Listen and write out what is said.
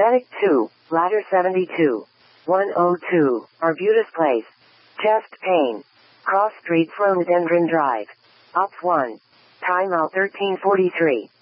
Medic 2, Ladder 72. 102, Arbutus Place. Chest pain. Cross Street, Philodendron Drive. Ops 1. Timeout 1343.